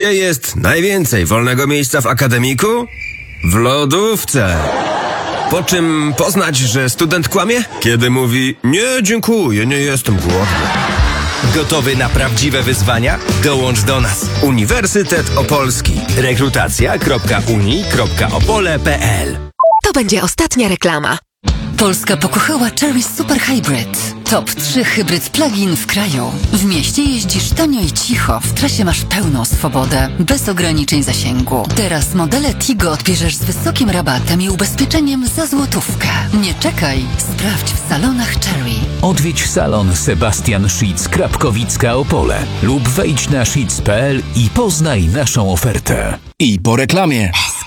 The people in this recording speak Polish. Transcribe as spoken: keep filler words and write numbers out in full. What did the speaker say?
Gdzie jest najwięcej wolnego miejsca w akademiku? W lodówce. Po czym poznać, że student kłamie? Kiedy mówi: nie, dziękuję, nie jestem głodny. Gotowy na prawdziwe wyzwania? Dołącz do nas. Uniwersytet Opolski. rekrutacja kropka uni kropka opole kropka p l. To będzie ostatnia reklama. Polska pokochała Chery Super Hybrid. Top trzy hybryd plug-in w kraju. W mieście jeździsz tanio i cicho, w trasie masz pełną swobodę, bez ograniczeń zasięgu. Teraz modele Tigo odbierzesz z wysokim rabatem i ubezpieczeniem za złotówkę. Nie czekaj, sprawdź w salonach Chery. Odwiedź salon Sebastian Schitz Krapkowicka Opole lub wejdź na schitz kropka p l i poznaj naszą ofertę. I po reklamie.